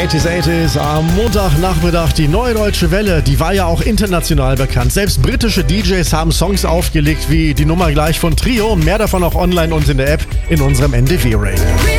80s am Montagnachmittag. Die Neue Deutsche Welle, die war ja auch international bekannt. Selbst britische DJs haben Songs aufgelegt wie die Nummer gleich von Trio. Mehr davon auch online und in der App in unserem NDW Radio.